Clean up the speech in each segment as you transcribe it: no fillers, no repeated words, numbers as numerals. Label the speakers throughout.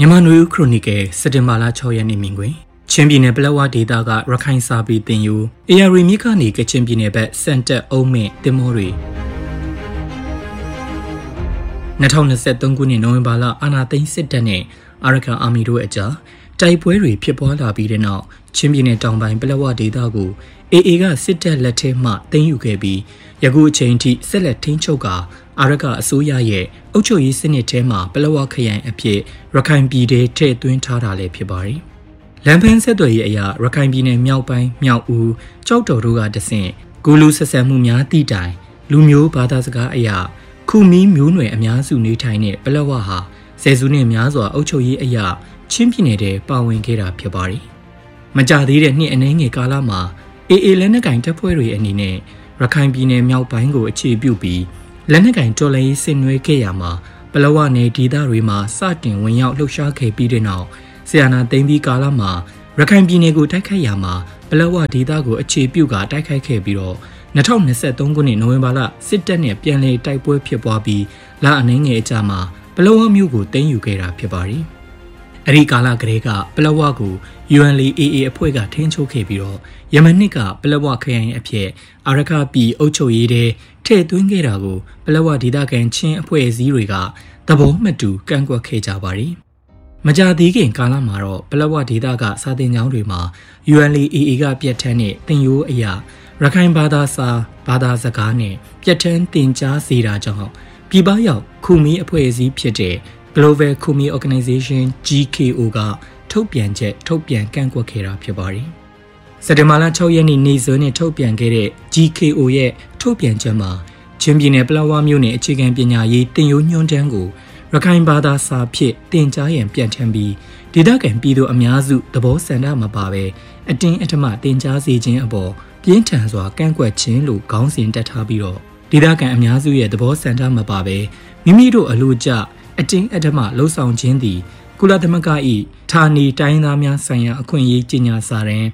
Speaker 1: မြန်မာနွေဦးခရိုနီကယ်စက်တင်ဘာလ6ရက်နေ့မြင်ကွင်းချင်းပြည်နယ်ပလက်ဝဒေသကရခိုင်စာပေတင်ယူ AR မြစ်ကနေကချင်ပြည်နယ်ဘက်စန်တက်အုံးမင့်တင်မောတွေ2023ခုနှစ်နိုဝင်ဘာလအာဏာသိမ်းစစ်တပ်နဲ့အာရကန်အာမီတို့အကြားတိုက်ပွဲတွေဖြစ်ပွားလာပြီးတဲ့နောက်ချင်းပြည်နယ်တောင်ပိုင်းပလက်ဝဒေသကို AA ကစစ်တပ်လက်ထဲမှသိမ်းယူခဲ့ပြီးယခုအချိန်ထိဆက်လက်ထိန်းချုပ်ကာအာရကအစိုးရရဲ့အုပ်ချုပ်ရေးစနစ်ထဲမှာပလက်ဝခရိုင်အဖြစ်ရခိုင်ပြည်ထဲထည့်သွင်းထားတာလည်းဖြစ်ပါတယ်။လမ်းဖန်းဆက်သွယ်ရေးအရာရခိုင်ပြည်နယ်မြောက်ပိုင်းမြောက်ဦးကြောက်တော်တို့ကတဆင့်ကူလူဆက်ဆံမှုများတည်တိုင်လူမျိုးဘာသာစကားအရာခုမီးမျိုးနွယ်အများစုနေထိုင်တဲ့ပလက်ဝဟာဆယ်စုနှစ်များစွာအုပ်ချုပ်ရေးအရာချင်းပြည်နယ်ထဲပါဝင်ခဲ့တာဖြစ်ပါတယ်။မကြသေးတဲ့နှစ်အနည်းငယ်ကာလမှာ AA လက်နက်ကင်တပ်ဖွဲ့တွေအနေနဲ့ရခိုင်ပြည်နယ်မြောက်ပိုင်းကိုအခြေပြုပြီးလက်နက်ကင်တော်လှန်ရေးဆင်နွှဲခဲ့ရမှာပလက်ဝနယ်ဒေသတွေမှာစတင်ဝင်ရောက်လှုပ်ရှားခဲ့ပြီးတဲ့နောက်ဆီယနာသိမ်းပြီးကာလမှာရခိုင်ပြည်နယ်ကိုတိုက်ခိုက်ရမှာပလက်ဝဒေသကိုအခြေပြုကတိုက်ခိုက်ခဲ့ပြီးတော့2023ခုနှစ်နိုဝင်ဘာလစစ်တပ်နဲ့ပြန်လည်တိုက်ပွဲဖြစ်ပွားပြီးလအနှင်းငယ်အကြာမှာပလက်ဝမြို့ကိုသိမ်းယူခဲ့တာဖြစ်ပါတယ်။အဲဒီကာလကလေးကပလက်ဝကို UNLA-AA အဖွဲ့ကထိန်းချုပ်ခဲ့ပြီးတော့ယမန်နှစ်ကပလက်ဝခရိုင်အဖြစ်အာရခပြည်အုပ်ချုပ်ရေးထဲထည့်သွင်းခဲ့တာကိုပလက်ဝဒေသခံချင်းအဖွဲ့အစည်းတွေကသဘောမတူကန့်ကွက်ခဲ့ကြပါတယ်။မကြာသေးခင်ကာလမှာတော့ပလက်ဝဒေသကစာသင်ကျောင်းတွေမှာ UNLA-AA ကပြတ်ထန်းတဲ့သင်ရိုးအရာရခိုင်ဘာသာစာဘာသာစကားနဲ့ပြတ်ထန်းသင်ကြားစေတာကြောင့်ပြည်ပရောက်ခုမီအဖွဲ့အစည်းဖြစ်တဲ့ Global Khmer Organization GKO ကထုတ်ပြန်ကန့်ကွက်ခဲ့တာဖြစ်ပါတယ်။စက်တင်ဘာလ6ရက်နေ့နေ့စွဲနဲ့ထုတ်ပြန်ခဲ့တဲ့ GKO ရဲ့ထုတ်ပြန်ချက်မှာချင်းပြည်နယ်ပလက်ဝမြို့နယ်အခြေခံပညာရေးတင်ရိုးညွှန်းတမ်းကိုရခိုင်ဘာသာစာဖြင့်တင်ကြားရန်ပြဋ္ဌာန်းပြီးဒေသခံပြည်သူအများစုသဘောဆန္ဒမပါဘဲအတင်းအဓမ္မတင်ကြားစေခြင်းအပေါ်ပြင်းထန်စွာကန့်ကွက်ခြင်းလို့ခေါင်းစဉ်တက်ထားပြီးတော့ဒေသခံအများစုရဲ့သဘောဆန္ဒမပါဘဲမိမိတို့အလို့ကျအတင်းအဓမ္မလှုံ့ဆော်ခြင်းသည်ကုလသမဂ္ဂ၏ဌာနေတိုင်းသားများဆိုင်ရာအခွင့်အရေးကြေညာစာတမ်း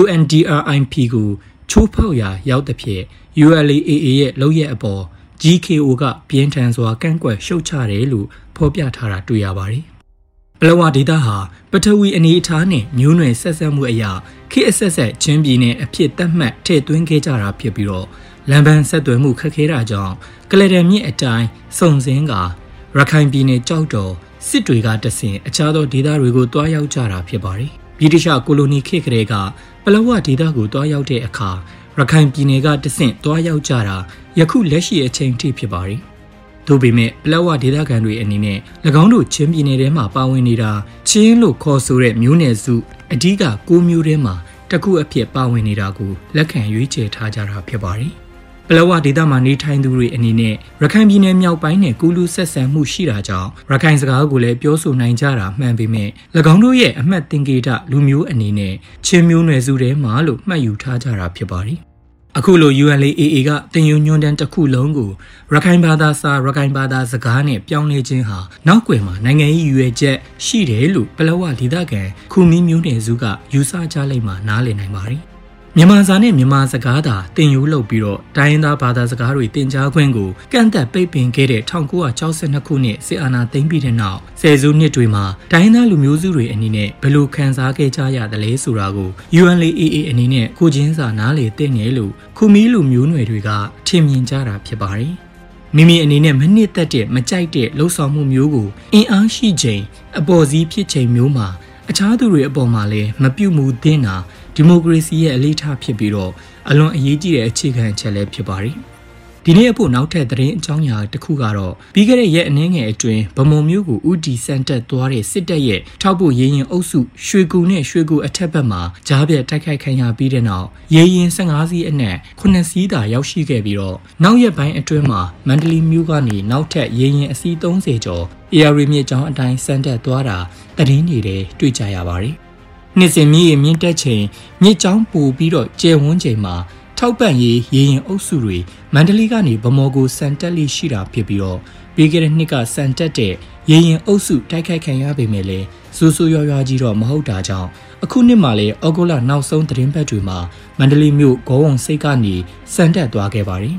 Speaker 1: UNDRIP ကိုချိုးဖောက်ရာရောက်သဖြင့် UNLA-AA ရဲ့လုပ်ရက်အပေါ် GKO ကပြင်းထန်စွာကန့်ကွက်ရှုတ်ချတယ်လို့ဖော်ပြထားတာတွေ့ရပါတယ်။ပလက်ဝဒေသဟာပထဝီအနေအထားနဲ့မျိုးနွယ်ဆက်ဆက်မှုအရာခေတ်အဆက်ဆက်ချင်းပြည်နယ်အဖြစ်သတ်မှတ်ထည့်သွင်းခဲ့ကြတာဖြစ်ပြီးတော့လမ်းပန်းဆက်သွယ်မှုခက်ခဲတာကြောင့်ကလဒန်မြစ်အတိုင်းစုံစင်းကရခိုင်ပြည်နယ်ကြောက်တော်စစ်တွေကတဆင်အခြားသောဒေသတွေကိုတွားရောက်ကြတာဖြစ်ပါတယ်။ဗြိတိရှကိုလိုနီခေတ်ကလေးကပလက်ဝဒေသကိုတွားရောက်တဲ့အခါရခိုင်ပြည်နယ်ကတဆင့်တွားရောက်ကြတာယခုလက်ရှိအချိန်ထိဖြစ်ပါတယ်။သို့ပေမဲ့ပလက်ဝဒေသခံတွေအနေနဲ့၎င်းတို့ချင်းပြည်နယ်ထဲမှာပါဝင်နေတာချင်းလို့ခေါ်ဆိုတဲ့မျိုးနယ်စုအဓိက9မျိုးထဲမှာတစ်ခုအဖြစ်ပါဝင်နေတာကိုလက်ခံရွေးချယ်ထားကြတာဖြစ်ပါတယ်။ပလက်ဝဒေသမှာနေထိုင်သူတွေအနေနဲ့ရခိုင်ပြည်နယ်မြောက်ပိုင်းနဲ့ကူးလူဆက်ဆံမှုရှိတာကြောင့်ရခိုင်စကားကိုလည်းပြောဆိုနိုင်ကြတာမှန်ပေမဲ့၎င်းတို့ရဲ့အမှတ်သင်္ကေတလူမျိုးအနေနဲ့ချင်းမျိုးနွယ်စုထဲမှာလို့မှတ်ယူထားကြတာဖြစ်ပါတယ်။အခုလို UNLA-AA ကတင်ယူညွှန်းတမ်းတစ်ခုလုံးကိုရခိုင်ဘာသာစာရခိုင်ဘာသာစကားနဲ့ပြောင်းလဲခြင်းဟာနောက်ွယ်မှာနိုင်ငံရေးရွေချက်ရှိတယ်လို့ပလက်ဝဒေသခံခုမီးမျိုးနွယ်စုကယူဆကြလိမ့်မှာနားလည်နိုင်ပါတယ်။မြန်မာစာနဲ့မြန်မာစကားသာတင်ယူလုပ်ပြီးတော့တိုင်းရင်းသားဘာသာစကားတွေတင်ကြားခွင့်ကိုကန့်သက်ပိတ်ပင်ခဲ့တဲ့1962ခုနှစ်စစ်အာဏာသိမ်းပြီးတဲ့နောက်ဆယ်စုနှစ်တွေမှာတိုင်းရင်းသားလူမျိုးစုတွေအနေနဲ့ဘယ်လိုခံစားခဲ့ကြရတယ်လဲဆိုတာကို UNLA-AA အနေနဲ့ကိုချင်းစာနားလေသိနေလို့ခုမီးလူမျိုးနွယ်တွေကထင်မြင်ကြတာဖြစ်ပါတယ်။မိမိအနေနဲ့မနှစ်သက်တဲ့မကြိုက်တဲ့လှုပ်ဆောင်မှုမျိုးကိုအင်အားရှိချိန်အပေါ်စီးဖြစ်ချိန်မျိုးမှာအခြားသူတွေအပေါ်မှာလည်းမပြုမှုသင့်တာဒီမိုကရေစီရဲ့အလေးထားဖြစ်ပြီးတော့အလွန်အရေးကြီးတဲ့အခြေခံအချက်လည်းဖြစ်ပါတယ်။ဒီနေ့အဖို့နောက်ထပ်သတင်းအကြောင်းအရာတစ်ခုကတော့ပြီးခဲ့တဲ့ရက်အနည်းငယ်အတွင်းဗမုံမျိုးကိုဦးတီစန်တက်သွားတဲ့စစ်တပ်ရဲ့ထောက်ပို့ရေရင်အုပ်စုရွှေကူနဲ့ရွှေကူအထက်ဘက်မှာကြားပြတ်တိုက်ခိုက်ခံရပြီးတဲ့နောက်ရေရင်15စီးအနက်9စီးသာရောက်ရှိခဲ့ပြီးတော့နောက်ရက်ပိုင်းအတွင်းမှာမန္တလေးမြို့ကနေနောက်ထပ်ရေရင်အစီး30ကျော် AR မြစ်ကြောင်းအတိုင်းစန်တက်သွားတာသတင်းတွေတွေ့ကြရပါတယ်။နှစ်စဉ်မြင့်မြင့်တက်ချိန်မြစ်ကြောင်းပိုပြီးတော့ကျယ်ဝန်းချိန်မှာထောက်ပံ့ရေးရေရင်အုပ်စုတွေမန္တလေးကနေဗမော်ကိုစန်တက်လိရှိတာဖြစ်ပြီးတော့ပြီးခဲ့တဲ့နှစ်ကစန်တက်တဲ့ရေရင်အုပ်စုတိုက်ခိုက်ခံရပေမဲ့လည်းစိုးစိုးရွားရွားကြီးတော့မဟုတ်တာကြောင့်အခုနှစ်မှာလည်းဩဂုတ်လနောက်ဆုံးသတင်းပတ်တွေမှာမန္တလေးမြို့ဂေါဝုံစိတ်ကနေစန်တက်သွားခဲ့ပါတယ်။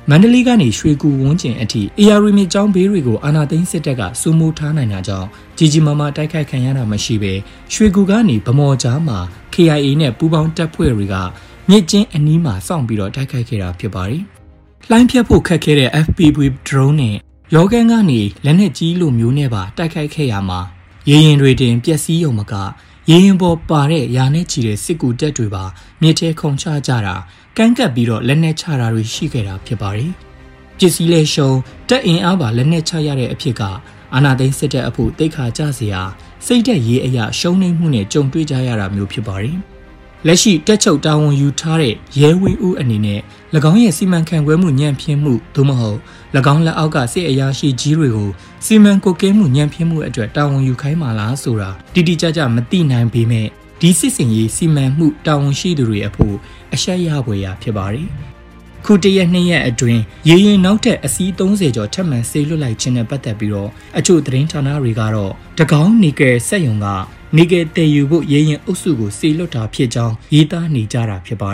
Speaker 1: မန္တလေးကနေရွှေကူဝန်းကျင်အထိ AR မြစ်ကြောင်းဘေးတွေကိုအာဏာသိမ်းစစ်တပ်ကစိုးမိုးထားနိုင်တာကြောင့်ကြီးကြီးမားမားတိုက်ခိုက်ခံရတာမရှိပဲရွှေကူကနေဗမော်ကြားမှာ KIA နဲ့ပူးပေါင်းတပ်ဖွဲ့တွေကမြစ်ကျင်းအနီးမှာစောင့်ပြီးတော့တိုက်ခိုက်ခဲ့တာဖြစ်ပါတယ်။လှိုင်းဖြတ်ဖို့ခက်ခဲတဲ့ FPV drone နဲ့ရောကန်းကနေလက်နက်ကြီးလိုမျိုးနဲ့ပါတိုက်ခိုက်ခဲ့ရမှာရေရင်တွေတင်ပျက်စီးရုံမကရေရင်ပေါ်ပါတဲ့ရာနဲ့ချီတဲ့စစ်ကူတပ်တွေပါမြစ်ထဲခုန်ချကြတာကန့်ကပ်ပြီးတော့လက်နက်ချတာတွေရှိခဲ့တာဖြစ်ပါတယ်။ပစ္စည်းလဲရှုံတက်အင်အားပါလက်နက်ချရတဲ့အဖြစ်ကအာဏာသိမ်းစစ်တပ်အဖို့တိတ်ခါကြစရာစိတ်သက်ရေးအရာရှုံးနိမ့်မှုနဲ့ကြုံတွေ့ကြရတာမျိုးဖြစ်ပါတယ်။လက်ရှိတက်ချုပ်တာဝန်ယူထားတဲ့ရဲဝင်းဦးအနေနဲ့၎င်းရဲ့စီမံခန့်ခွဲမှုညံ့ဖျင်းမှုသို့မဟုတ်၎င်းလက်အောက်ကစစ်အရာရှိကြီးတွေကိုစီမံကွပ်ကဲမှုညံ့ဖျင်းမှုအတွက်တာဝန်ယူခိုင်းမှလားဆိုတာတိတိကျကျမသိနိုင်ပေမဲ့ဒီစစ်စင်ရေးစီမံမှုတာဝန်ရှိသူတွေအဖို့အရှက်ရဖွယ်ရာဖြစ်ပါတယ်။ခုတရက်နှစ်ရက်အတွင်းရေရင်နောက်ထပ်အစီး30ကျော်ထပ်မံဆေးလွတ်လိုက်ခြင်းနဲ့ပတ်သက်ပြီးတော့အချို့သတင်းဌာနတွေကတော့တကောင်းနီကယ်စက်ရုံကနီကယ်တည်ယူဖို့ရေရင်အုပ်စုကိုဆေးလွတ်တာဖြစ်ကြောင်းရေးသားနေကြတာဖြစ်ပါတယ်